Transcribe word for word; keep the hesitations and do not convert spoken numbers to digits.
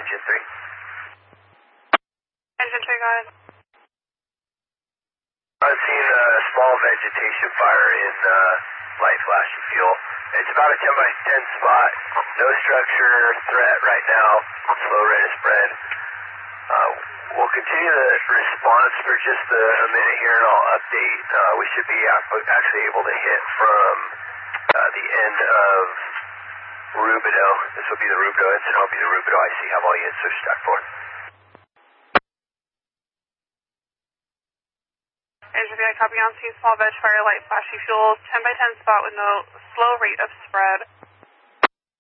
engine three. Engine three, go ahead. I've seen a small vegetation fire in uh, light flashing fuel. It's about a ten by ten spot. No structure threat right now. Slow rate of spread. Uh, we'll continue the response for just a, a minute here and I'll update. Uh, we should be actually able to hit from uh, the end of Rubido. This will be the Rubido incident. I'll be the Rubido I C. Have all units switched stack forward. Engine three, I copy on scene, small veg fire, light flashy fuel, ten by ten spot with no slow rate of spread.